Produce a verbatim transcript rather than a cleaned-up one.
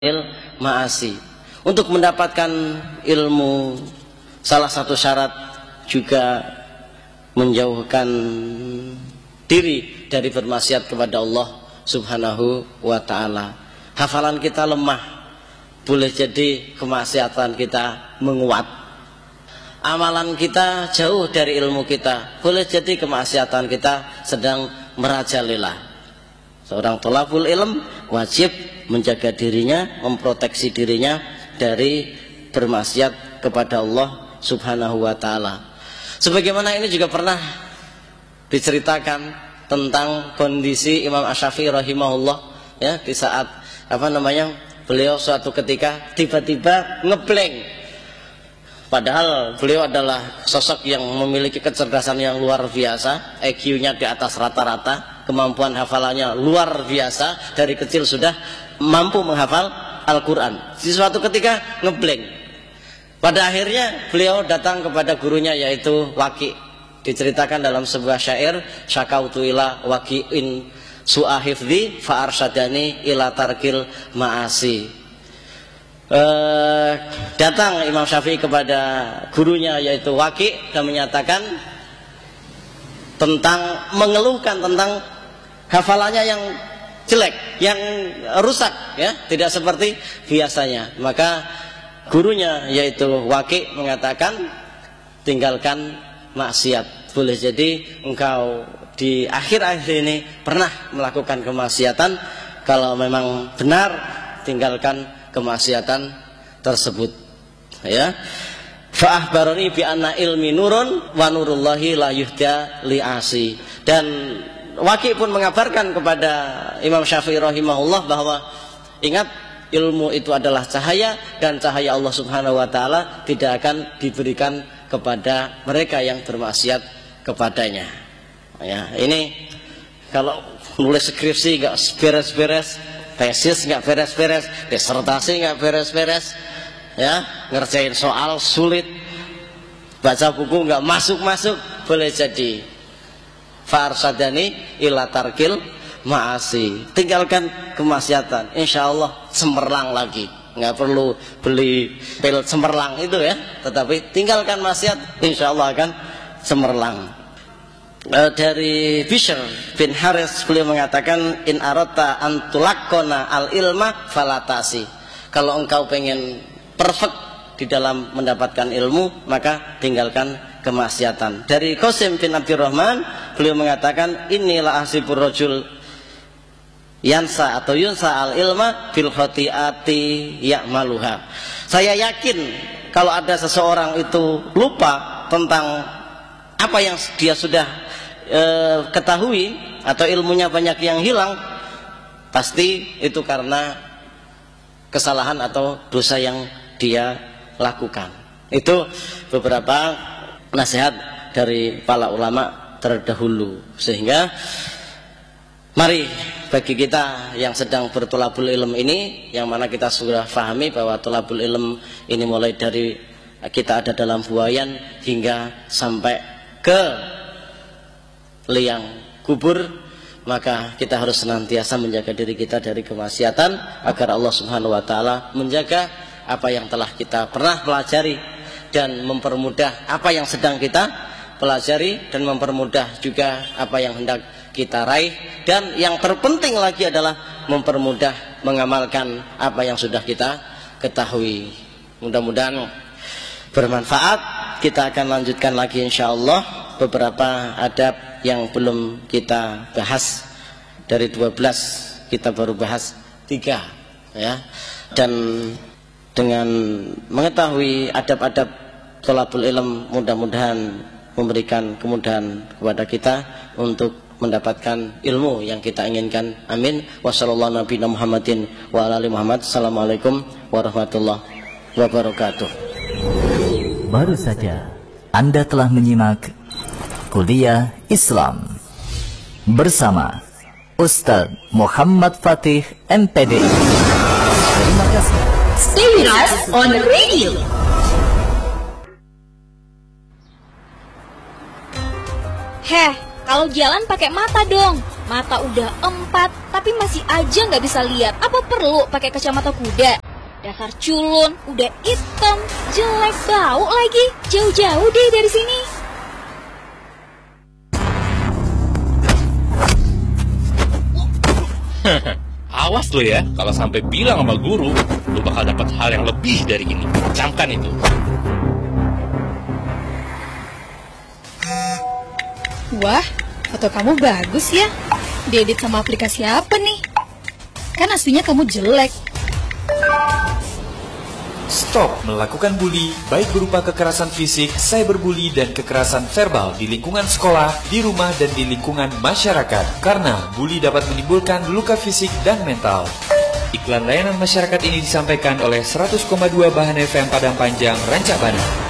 ma'asi. Untuk mendapatkan ilmu, salah satu syarat juga menjauhkan diri dari bermaksiat kepada Allah Subhanahu wa ta'ala. Hafalan kita lemah, boleh jadi kemaksiatan kita menguat. Amalan kita jauh dari ilmu kita, boleh jadi kemaksiatan kita sedang merajalela. Seorang thalabul ilm wajib menjaga dirinya, memproteksi dirinya dari bermaksiat kepada Allah Subhanahu wa ta'ala. Sebagaimana ini juga pernah diceritakan tentang kondisi Imam Asy-Syafi'i rahimahullah, ya, di saat apa namanya beliau suatu ketika tiba-tiba ngeblank, padahal beliau adalah sosok yang memiliki kecerdasan yang luar biasa, I Q-nya di atas rata-rata, kemampuan hafalannya luar biasa, dari kecil sudah mampu menghafal Al-Quran. Di suatu ketika ngeblank. Pada akhirnya beliau datang kepada gurunya, yaitu Waki. Diceritakan dalam sebuah syair, syakautu ila waki'in su'ahifdi fa'arsyadani ila tarkil ma'asi. Eh, datang Imam Syafi'i kepada gurunya, yaitu Waki, dan menyatakan tentang, mengeluhkan tentang hafalannya yang jelek, yang rusak, ya, tidak seperti biasanya. Maka gurunya, yaitu Waki, mengatakan tinggalkan maksiat. Boleh jadi engkau di akhir-akhir ini pernah melakukan kemaksiatan. Kalau memang benar, tinggalkan kemaksiatan tersebut, ya. Fa'ahbarani bi anna ilmi nurun wa nurullahi la yuhda li'asi. Dan Waki pun mengabarkan kepada Imam Syafi'i rahimahullah bahwa ingat, ilmu itu adalah cahaya, dan cahaya Allah Subhanahu wa ta'ala tidak akan diberikan kepada mereka yang bermaksiat kepadanya. Ya, ini kalau nulis skripsi nggak beres-beres, tesis nggak beres-beres, disertasi nggak beres-beres, ya, ngerjain soal sulit, baca buku nggak masuk-masuk, boleh jadi farsadani ila tarkil ma'asi, tinggalkan kemaksiatan, insya Allah cemerlang lagi. Nggak perlu beli pil cemerlang itu, ya, tetapi tinggalkan maksiat, insya Allah akan cemerlang. E, dari Bishr bin Haris, beliau mengatakan, in arata antulakona al ilma falatasi. Kalau engkau pengen perfect di dalam mendapatkan ilmu, maka tinggalkan kemaksiatan. Dari Qasim bin Abdurrahman, beliau mengatakan, inilah asibur rajul yansa atau yunsa al ilma fil khotiati ya'maluha. Saya yakin kalau ada seseorang itu lupa tentang apa yang dia sudah e, ketahui, atau ilmunya banyak yang hilang, pasti itu karena kesalahan atau dosa yang dia lakukan. Itu beberapa nasihat dari para ulama terdahulu. Sehingga mari bagi kita yang sedang bertolabul ilm ini, yang mana kita sudah fahami bahwa tolabul ilm ini mulai dari kita ada dalam buayan hingga sampai ke liang kubur, maka kita harus senantiasa menjaga diri kita dari kemaksiatan, agar Allah Subhanahu wa ta'ala menjaga apa yang telah kita pernah pelajari, dan mempermudah apa yang sedang kita pelajari, dan mempermudah juga apa yang hendak kita raih, dan yang terpenting lagi adalah mempermudah mengamalkan apa yang sudah kita ketahui. Mudah-mudahan bermanfaat. Kita akan lanjutkan lagi insyaallah beberapa adab yang belum kita bahas. Dari dua belas kita baru bahas tiga, ya. Dan dengan mengetahui adab-adab thalabul ilm, mudah-mudahan memberikan kemudahan kepada kita untuk mendapatkan ilmu yang kita inginkan. Amin. Wassallallahu nabiyana Muhammadin wa ala ali Muhammad. Assalamualaikum warahmatullahi wabarakatuh. Baru saja Anda telah menyimak Kuliah Islam bersama Ustadz Muhammad Fatih M P D I. Terima kasih. Stay with us on the radio. Heh, Kalau jalan pakai mata dong. Mata udah empat, tapi masih aja nggak bisa lihat. Apa perlu pakai kacamata kuda? Dasar culun, udah hitam, jelek, bau lagi. Jauh-jauh deh dari sini. Awas lo ya, kalau sampai bilang sama guru, lo bakal dapat hal yang lebih dari ini. Camkan itu. Wah, foto kamu bagus ya. Diedit sama aplikasi apa nih? Kan aslinya kamu jelek. Stop melakukan bully, baik berupa kekerasan fisik, cyberbully, dan kekerasan verbal di lingkungan sekolah, di rumah, dan di lingkungan masyarakat. Karena bully dapat menimbulkan luka fisik dan mental. Iklan layanan masyarakat ini disampaikan oleh seratus koma dua Bahan F M Padang Panjang, Rancabana.